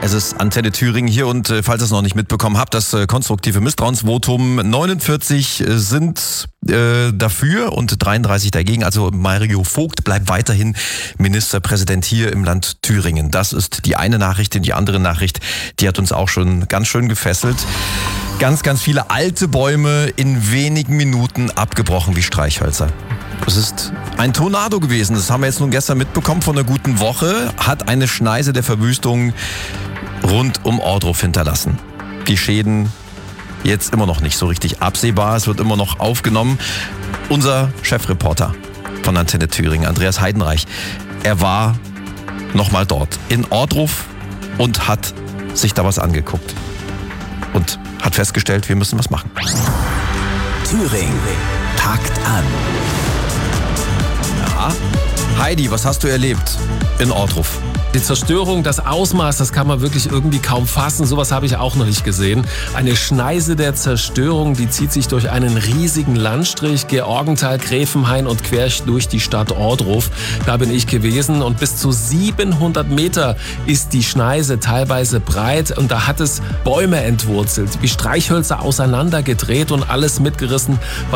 Es ist Antenne Thüringen hier und falls ihr es noch nicht mitbekommen habt, das konstruktive Misstrauensvotum, 49 sind dafür und 33 dagegen. Also Mario Vogt bleibt weiterhin Ministerpräsident hier im Land Thüringen. Das ist die eine Nachricht. Die andere Nachricht, die hat uns auch schon ganz schön gefesselt. Ganz, ganz viele alte Bäume in wenigen Minuten abgebrochen wie Streichhölzer. Es ist ein Tornado gewesen. Das haben wir jetzt nun gestern mitbekommen von einer guten Woche. Hat eine Schneise der Verwüstung rund um Ohrdruf hinterlassen. Die Schäden jetzt immer noch nicht so richtig absehbar. Es wird immer noch aufgenommen. Unser Chefreporter von Antenne Thüringen, Andreas Heidenreich, er war nochmal dort in Ohrdruf und hat sich da was angeguckt. Und hat festgestellt, wir müssen was machen. Thüringen packt an. Ja. Heidi, was hast du erlebt in Ohrdruf? Die Zerstörung, das Ausmaß, das kann man wirklich irgendwie kaum fassen. Sowas habe ich auch noch nicht gesehen. Eine Schneise der Zerstörung, die zieht sich durch einen riesigen Landstrich, Georgenthal, Gräfenhain und quer durch die Stadt Ohrdruf. Da bin ich gewesen und bis zu 700 Meter ist die Schneise teilweise breit und da hat es Bäume entwurzelt, wie Streichhölzer auseinandergedreht und alles mitgerissen,